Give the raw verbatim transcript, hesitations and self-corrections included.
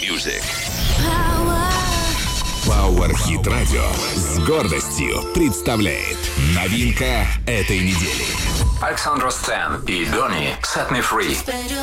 Music. Power Hit Radio с гордостью представляет новинка этой недели. Alexandra Stan и Donny Set Me Free.